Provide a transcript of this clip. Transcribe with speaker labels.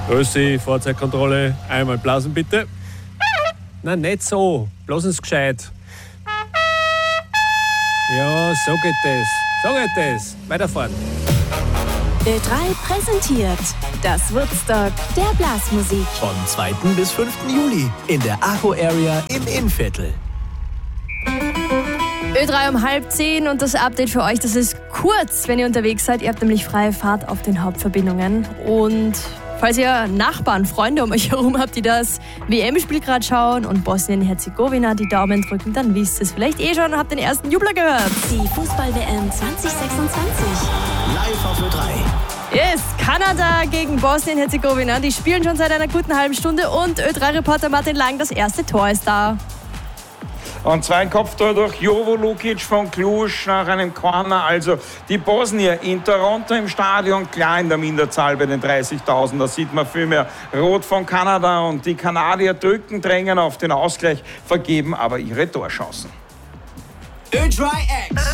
Speaker 1: Grüßi, Fahrzeugkontrolle. Einmal blasen bitte. Nein, nicht so. Blasen Sie gescheit. Ja, so geht das. So geht das. Weiterfahren.
Speaker 2: Ö3 präsentiert das Woodstock der Blasmusik.
Speaker 3: Vom 2. bis 5. Juli in der Acho Area im Innviertel.
Speaker 4: Ö3 um 9:30 und das Update für euch, das ist kurz, wenn ihr unterwegs seid. Ihr habt nämlich freie Fahrt auf den Hauptverbindungen. Und falls ihr Nachbarn, Freunde um euch herum habt, die das WM-Spiel gerade schauen und Bosnien-Herzegowina die Daumen drücken, dann wisst ihr es vielleicht schon und habt den ersten Jubler gehört.
Speaker 2: Die Fußball-WM 2026.
Speaker 3: Live auf Ö3.
Speaker 4: Yes, Kanada gegen Bosnien-Herzegowina. Die spielen schon seit einer guten halben Stunde und Ö3-Reporter Martin Lang, das erste Tor ist da.
Speaker 5: Und 2 Kopftor durch Jovo Lukic von Cluj nach einem Corner. Also die Bosnier in Toronto im Stadion, klar in der Minderzahl bei den 30.000. Da sieht man viel mehr Rot von Kanada. Und die Kanadier drücken, drängen auf den Ausgleich, vergeben aber ihre Torchancen.
Speaker 3: Ö3X.